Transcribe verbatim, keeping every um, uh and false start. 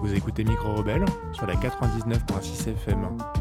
Vous écoutez Micro Rebelle sur la quatre-vingt-dix-neuf virgule six F M.